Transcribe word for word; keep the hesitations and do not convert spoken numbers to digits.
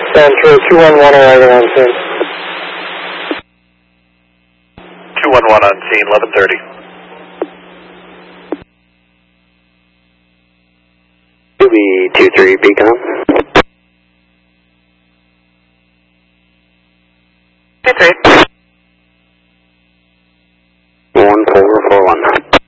Central, two one one arriving on scene. two one one on scene, eleven thirty. two B two three Beacon. two three.